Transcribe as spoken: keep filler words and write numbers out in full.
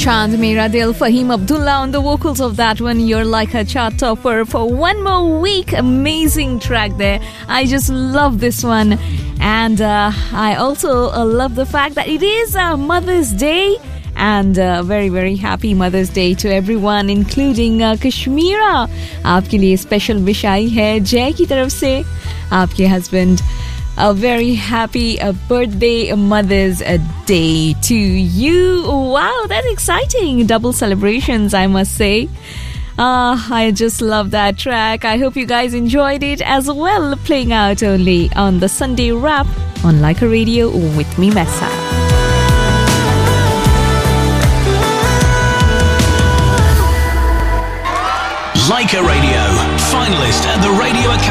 Chand Mera Dil, Fahim Abdullah on the vocals of that one. You're like a chart topper for one more week. Amazing track there. I just love this one. And uh, I also uh, love the fact that it is uh, Mother's Day. And uh, very very happy Mother's Day to everyone, including uh, Kashmira. आपके लिए special wish I है जय की तरफ से आपके husband. A very happy uh, birthday, Mother's Day to you. Wow, that's exciting. Double celebrations, I must say. Uh, I just love that track. I hope you guys enjoyed it as well. Playing out only on the Sunday Wrap on Leica Radio with me, Messa. Leica Radio, finalist at the Radio Academy.